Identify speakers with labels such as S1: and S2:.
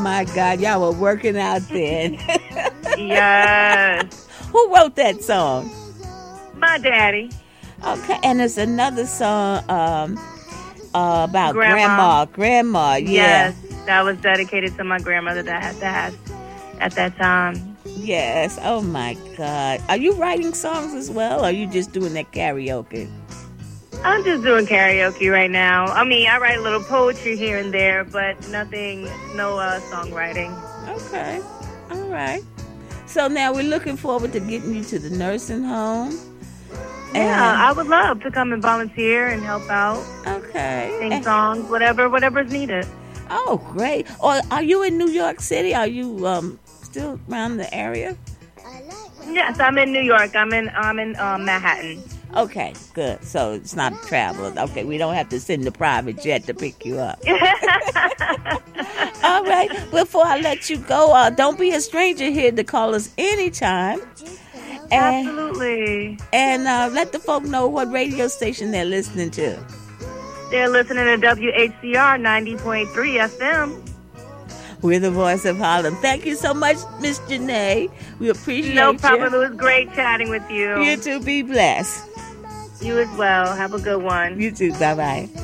S1: my God, y'all were working out then.
S2: Yes.
S1: Who wrote that song?
S2: My daddy.
S1: Okay, and there's another song about Grandma. Yeah.
S2: Yes, that was dedicated to my grandmother that had at that time.
S1: Yes. Oh my God. Are you writing songs as well, or are you just doing that karaoke?
S2: I'm just doing karaoke right now. I mean, I write a little poetry here and there, but no songwriting.
S1: Okay. All right. So now we're looking forward to getting you to the nursing home.
S2: Yeah, I would love to come and volunteer and help out.
S1: Okay.
S2: Sing songs, whatever's needed.
S1: Oh, great. Or are you in New York City? Are you still around the area?
S2: Yes, I'm in New York. I'm in Manhattan.
S1: Okay, good. So it's not travel. Okay, we don't have to send a private jet to pick you up. All right. Before I let you go, don't be a stranger here to call us anytime.
S2: Absolutely.
S1: And let the folk know what radio station they're listening to.
S2: They're listening to WHCR 90.3 FM.
S1: We're the voice of Harlem. Thank you so much, Miss Janae. We appreciate you.
S2: No problem. It was great chatting with you.
S1: You too. Be blessed.
S2: You as well. Have a good one.
S1: You too. Bye-bye.